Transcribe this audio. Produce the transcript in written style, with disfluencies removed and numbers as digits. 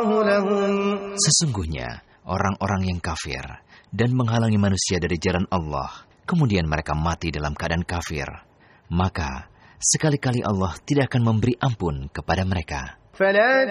الله لهم Sesungguhnya orang-orang yang kafir dan menghalangi manusia dari jalan Allah, kemudian mereka mati dalam keadaan kafir, maka sekali-kali Allah tidak akan memberi ampun kepada mereka. فلا